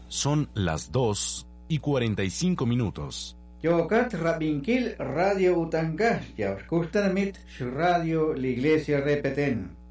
Son las 2:45. Yokat Rabinquil Radio Utancas, ya os gustan mit su radio la iglesia repeten.